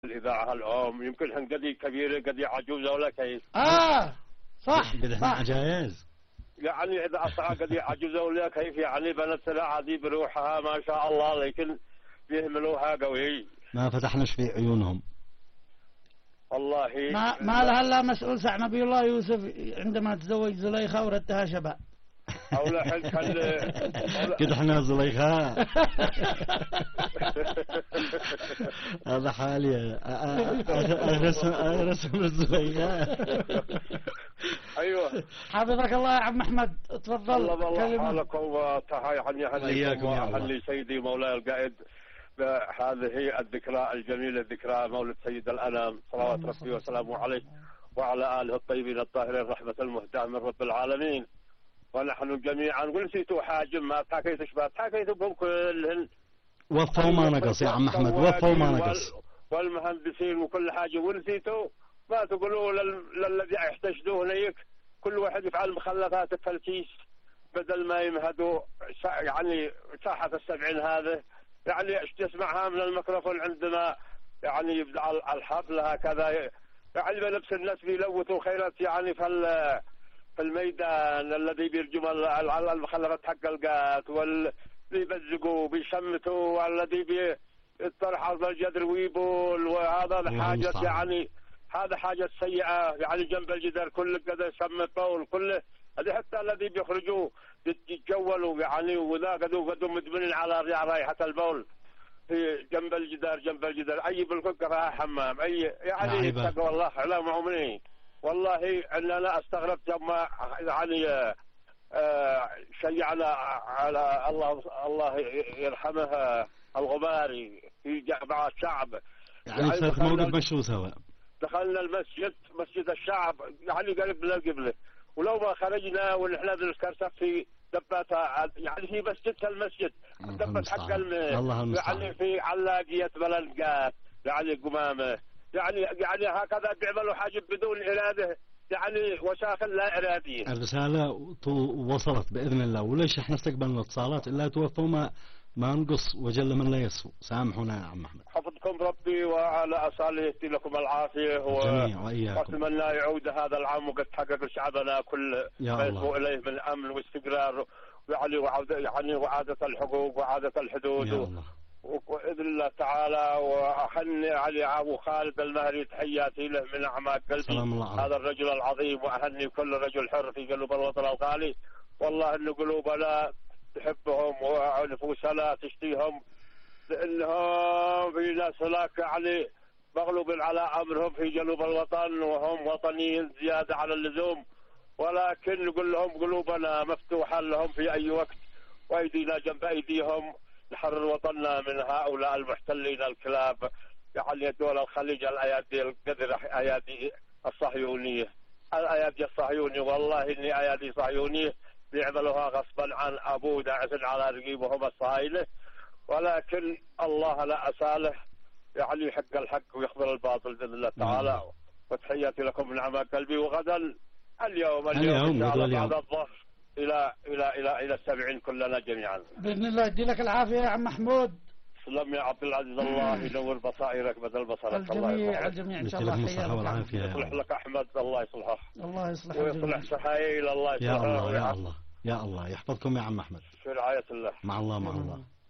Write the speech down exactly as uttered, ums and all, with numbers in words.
الإذاعة الأم يمكن هن قدي كبيرة قدي عجوزة ولا كيف؟ آه صح بدها عجايز يعني إذا أصلا قدي عجوزة ولا كيف يعني بنت عادي بروحها ما شاء الله لكن بيهملوها قوي. ما فتحناش في عيونهم والله ما, ما لها إلا مسؤول سع نبي الله يوسف عندما تزوج زليخة وردها شباب. أولا حل كان كده احنا زليخة هذا حالي رسم رسم الزليخة. أيوة حفظك الله يا عم أحمد تفضل. الله والله حالكم وتحية عني وإياكم يا الله. وأهلي سيدي مولاي القائد. هذه الذكرى الجميلة ذكرى مولد سيد الأنام صلوات ربي وسلامه عليه وعلى آله الطيبين الطاهرين رحمة المهداة من رب العالمين. ونحن جميعا ونسيتوا حاجم ما تحكيت شباب تحكيتوا بهم كلهن وفوا ما نقص يا عم أحمد وفوا ما نقص والمهندسين وكل حاجة ونسيتوا ما تقولوا للذي يحتشدوه هنيك كل واحد يفعل مخلفات في الكيس بدل ما يمهدوا يعني ساحة السبعين هذا يعني تسمعها من الميكروفون عندما يعني يبدأ الحفل هكذا يعني بنفس الناس بيلوثوا خيرات يعني في في الميدان الذي بيرجم على المخلفات حق القات واللي بيبزقوا بيشمتوا والذي بيطرح على الجدر ويبول وهذا الحاجة يعني هذا حاجة سيئة يعني جنب الجدار كل كذا يشمت بول كله هذه حتى الذي بيخرجوا يتجولوا يعني وذا قدوا قدوا مدمنين على رائحة البول في جنب الجدار جنب الجدار أي بالكوكرة حمام أي يعني اتقوا الله على مؤمنين. والله أن أنا استغربت لما يعني آه شيء على على الله الله يرحمه الغباري في جماعة الشعب يعني صارت موقف مشروع سوا. دخلنا المسجد مسجد الشعب يعني قريب من القبلة ولو ما خرجنا ونحن نذكر في دباتها يعني في مسجد المسجد دبت حق الماء يعني في علاقية بلنقات يعني قمامة يعني يعني هكذا بيعملوا حاجة بدون إرادة يعني وساخن لا إرادية. الرسالة وصلت بإذن الله وليش احنا استقبلنا اتصالات إلا توفوا ما ما نقص وجل من لا يسفو. سامحونا يا عم أحمد. حفظكم ربي وعلى أصالحتي لكم العافية وأتمنى يعود هذا العام وقد حقق شعبنا كل ما يسمو إليه من أمن واستقرار يعني وعودة يعني وعادة الحقوق وعادة الحدود يا الله. وبإذن الله تعالى وأحني علي أبو خالد المهري تحياتي له من أعماق قلبي هذا الرجل العظيم وأهني كل رجل حر في قلوب الوطن الغالي. والله أن قلوبنا تحبهم ونفوسنا تشتيهم لأنهم في ناس هناك يعني مغلوب على أمرهم في جنوب الوطن وهم وطنيين زيادة على اللزوم ولكن نقول لهم قلوبنا مفتوحة لهم في أي وقت وأيدينا جنب أيديهم نحرر وطننا من هؤلاء المحتلين الكلاب يعني دول الخليج الأيادي القدر أيادي الصهيونية الأيادي الصهيوني. والله إني أيادي صهيونية بيعملوها غصبا عن أبو داعس على رقيبهم الصهاينة ولكن الله لا أساله يعني يحق الحق ويخبر الباطل بإذن الله تعالى. وتحياتي لكم من أعماق قلبي وغدا اليوم اليوم إن شاء الله بعد الظهر إلى إلى إلى إلى السبعين كلنا جميعا بإذن الله. يدي لك العافية يا عم محمود. سلام يا عبد العزيز الله ينور بصائرك بدل بصرك. الجميع الجميع إن شاء الله. الصحة والعافية. يصلح لك أحمد الله يصلحه. الله يصلح ويصلح سحايل الله يصلحه. يا الله يا الله يا الله يحفظكم يا عم أحمد. في رعاية الله. مع الله مع الله.